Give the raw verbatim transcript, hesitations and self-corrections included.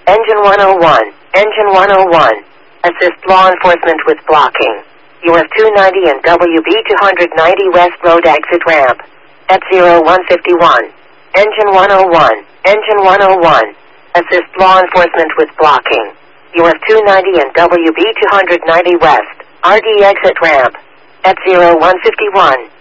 Engine one oh one. Engine one oh one. Assist law enforcement with blocking. U S two ninety and W B two ninety West Road exit ramp. At zero one fifty-one. Engine one oh one. Engine one oh one. Assist law enforcement with blocking. U S two ninety and W B two ninety West. R D exit ramp. At zero one fifty-one.